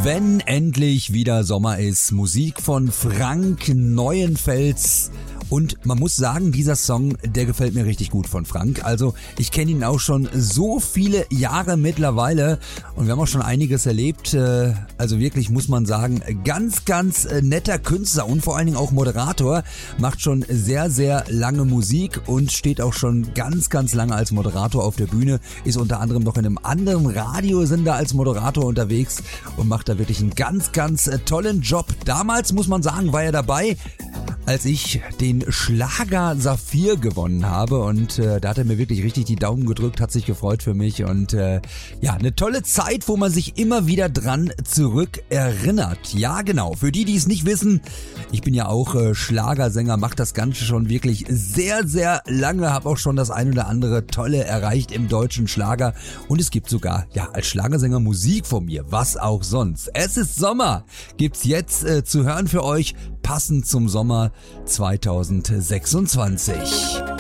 Wenn endlich wieder Sommer ist, Musik von Frank Neuenfels. Und man muss sagen, dieser Song, der gefällt mir richtig gut von Frank. Also ich kenne ihn auch schon so viele Jahre mittlerweile und wir haben auch schon einiges erlebt. Also wirklich muss man sagen, ganz netter Künstler und vor allen Dingen auch Moderator. Macht schon sehr, sehr lange Musik und steht auch schon ganz lange als Moderator auf der Bühne. Ist unter anderem noch in einem anderen Radiosender als Moderator unterwegs und macht da wirklich einen ganz tollen Job. Damals, muss man sagen, war er dabei, als ich den Schlager Saphir gewonnen habe und da hat er mir wirklich richtig die Daumen gedrückt, hat sich gefreut für mich und ja, eine tolle Zeit, wo man sich immer wieder dran zurück erinnert. Ja genau, für die es nicht wissen, ich bin ja auch Schlagersänger, mache das Ganze schon wirklich sehr lange, habe auch schon das ein oder andere Tolle erreicht im deutschen Schlager und es gibt sogar, ja, als Schlagersänger Musik von mir, was auch sonst. Es ist Sommer, gibt's jetzt zu hören für euch, passend zum Sommer 2026.